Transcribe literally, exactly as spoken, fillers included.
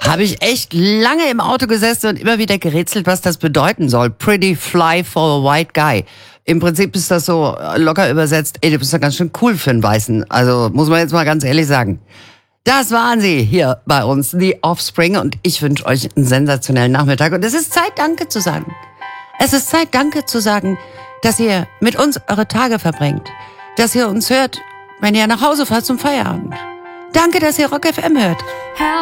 Habe ich echt lange im Auto gesessen und immer wieder gerätselt, was das bedeuten soll. Pretty fly for a white guy. Im Prinzip ist das so locker übersetzt, ey, du bist doch ganz schön cool für einen Weißen. Also muss man jetzt mal ganz ehrlich sagen. Das waren sie hier bei uns, The Offspring. Und ich wünsche euch einen sensationellen Nachmittag. Und es ist Zeit, Danke zu sagen. Es ist Zeit, Danke zu sagen, dass ihr mit uns eure Tage verbringt. Dass ihr uns hört, wenn ihr nach Hause fahrt zum Feierabend. Danke, dass ihr Rock F M hört.